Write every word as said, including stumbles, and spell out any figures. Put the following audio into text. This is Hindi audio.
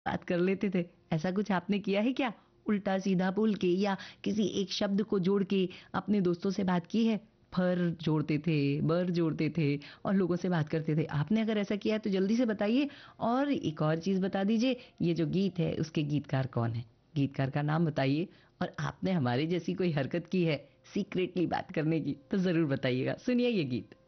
बात कर लेते थे। ऐसा कुछ आपने किया है क्या? उल्टा सीधा बोल के या किसी एक शब्द को जोड़ के अपने दोस्तों से बात की है? फर जोड़ते थे, बर जोड़ते थे और लोगों से बात करते थे। आपने अगर ऐसा किया है तो जल्दी से बताइए। और एक और चीज़ बता दीजिए, ये जो गीत है उसके गीतकार कौन है? गीतकार का नाम बताइए। और आपने हमारी जैसी कोई हरकत की है सीक्रेटली बात करने की तो ज़रूर बताइएगा। सुनिए ये गीत।